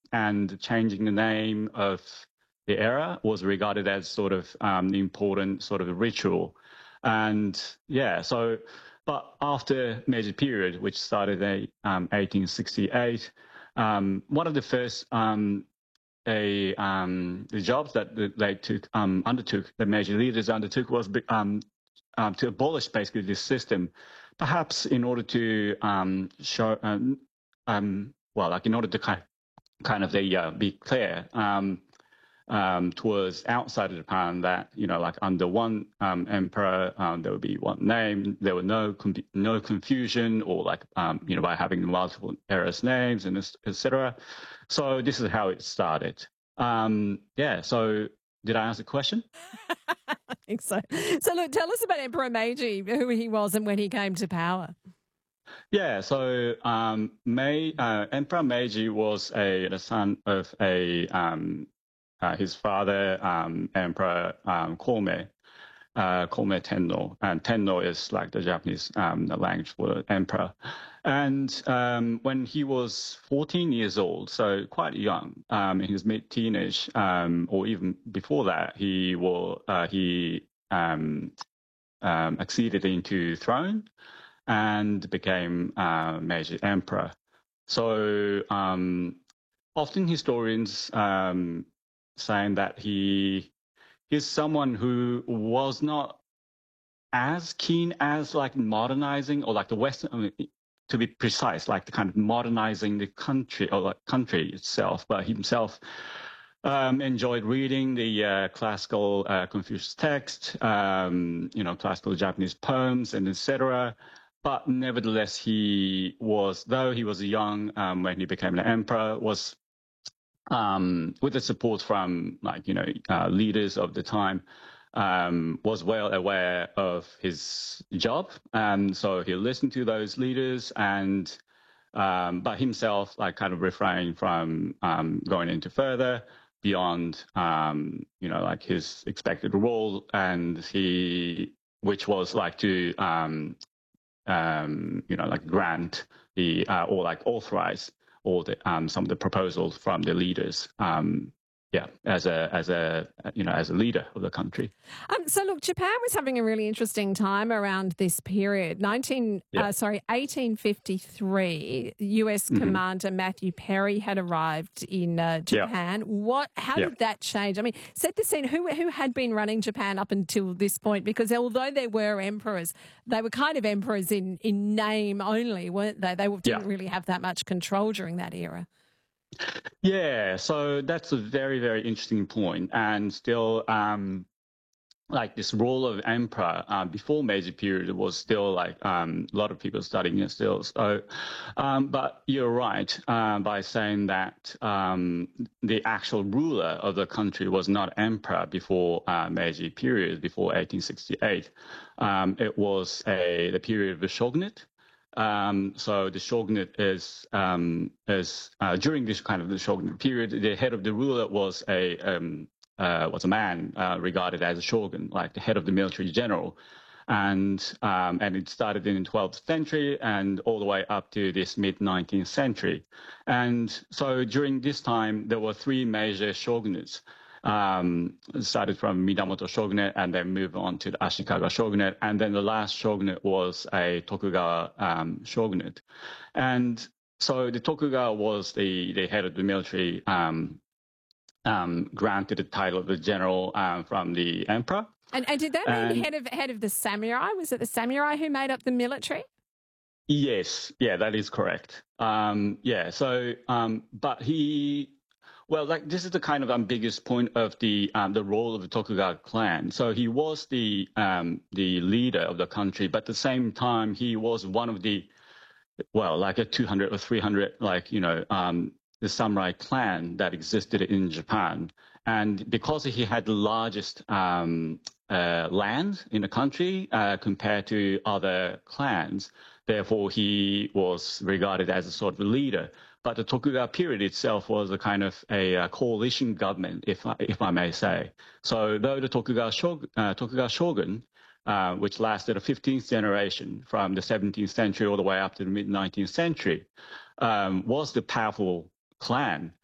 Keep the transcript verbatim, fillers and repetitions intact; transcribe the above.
and changing the name of the era was regarded as sort of um, the important sort of ritual. And yeah, so, but after Meiji period, which started in um, eighteen sixty-eight, um, one of the first um, a um, the jobs that they took um, undertook, the Meiji leaders undertook, was um, um, to abolish basically this system, perhaps in order to um, show, um, um, well, like in order to kind kind of they, uh, be clear. Um, um, towards outside of Japan that, you know, like under one um, emperor, um, there would be one name. There were no com- no confusion or like, um, you know, by having multiple heiress names and et cetera. So this is how it started. Um, yeah. So did I answer the question? I think so. So look, tell us about Emperor Meiji, who he was and when he came to power. Yeah, so um, Mei, uh, Emperor Meiji was a the son of a um, uh, his father, um, Emperor um, Kome, uh, Kome Tenno, and Tenno is like the Japanese um, the language for emperor. And um, when he was fourteen years old, so quite young, um, in his mid-teenage, um, or even before that, he will uh, he um, um, acceded into throne and became uh, Meiji Emperor. So um, often historians um, saying that he is someone who was not as keen as like modernizing or like the Western, I mean, to be precise, like the kind of modernizing the country or like country itself, but himself um, enjoyed reading the uh, classical uh, Confucius text, um, you know, classical Japanese poems and et cetera. But nevertheless, he was, though he was young um, when he became an emperor, was um, with the support from like you know uh, leaders of the time, um, was well aware of his job, and so he listened to those leaders, and um, but himself like kind of refrained from um, going into further beyond um, you know like his expected role, and he which was like to um, um, you know, like grant the uh, or like authorize all the um, some of the proposals from the leaders. Um, yeah, as a as a you know as a leader of the country. Um, so look, Japan was having a really interesting time around this period. Nineteen, yeah. uh, sorry, eighteen fifty-three. U S mm-hmm. Commander Matthew Perry had arrived in uh, Japan. Yeah. What? How yeah. did that change? I mean, set the scene. Who who had been running Japan up until this point? Because although there were emperors, they were kind of emperors in in name only, weren't they? They didn't yeah. really have that much control during that era. Yeah, so that's a very, very interesting point. And still, um, like this role of emperor uh, before Meiji period was still like um, a lot of people studying it still. So, um, but you're right uh, by saying that um, the actual ruler of the country was not emperor before uh, Meiji period, before eighteen sixty-eight. Um, it was a the period of the shogunate. Um, so the shogunate is um, is uh, during this kind of the shogunate period, the head of the ruler was a um, uh, was a man uh, regarded as a shogun, like the head of the military general, and um, and it started in the twelfth century and all the way up to this mid nineteenth century, and so during this time there were three major shogunates. Um, started from Minamoto shogunate and then moved on to the Ashikaga shogunate. And then the last shogunate was a Tokugawa um, shogunate. And so the Tokugawa was the, the head of the military, um, um, granted the title of the general um, from the emperor. And, and did that mean and, head of head of the samurai? Was it the samurai who made up the military? Yes. Yeah, that is correct. Um, yeah. So, um, but he... Well, like this is the kind of ambiguous point of the um, the role of the Tokugawa clan. So he was the um, the leader of the country, but at the same time he was one of the well, like a two hundred or three hundred, like you know, um, the samurai clan that existed in Japan, and because he had the largest um, uh, land in the country uh, compared to other clans, therefore he was regarded as a sort of leader. But the Tokugawa period itself was a kind of a, a coalition government, if I, if I may say. So though the Tokugawa shogun, uh, Tokugawa shogun uh, which lasted a fifteenth generation from the seventeenth century all the way up to the mid nineteenth century, um, was the powerful clan.